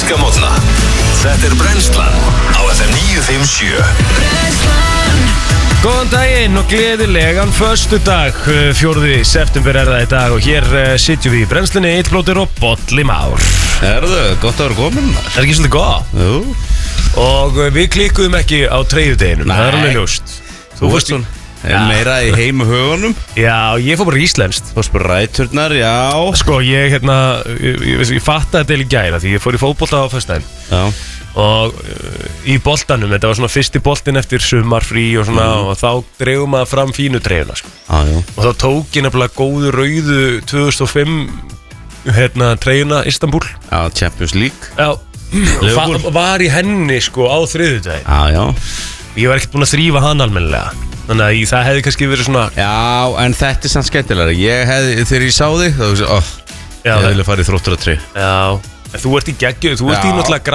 virka mótna. Þetta Brennslan á FM 957. Góðan daginn og gleðilegan föstudag, 4. september það í dag og hér sitjum við í brennslunni, Egill Blóter og Bolli Már. Gott að vera komin. Ekki svolítið gott? Jú. Og við klikkuðum ekki á treyjudeginum, það alveg ljóst. Þú veist hún meira í heimahögunum. Já, ég fór bara íslenskt. Þú veist bara ræturnar, já. Sko, ég fattaði þetta í gæra því ég fór í fótbolta á föstudaginn. Já. Og í boltanum, þetta var svona fyrsti boltin eftir sumarfrí og svona og þá dreifum maður fram fínu treyjuna sko. Og þá tók ég nefnilega góðu rauðu 2005 treyjuna Istanbul. Já, Champions League. Já, var í henni sko á þriðjudaginn. Já. Ég var ekkert búinn að þrífa hann almennilega. Þannig að það hefði kannski verið svona. Já, en þetta samt skemmtilega. Þegar ég sá þig, þá ég vilja fara í þróttaratreyju. Já, en þú ert í geggju, þú ert í náttúrulega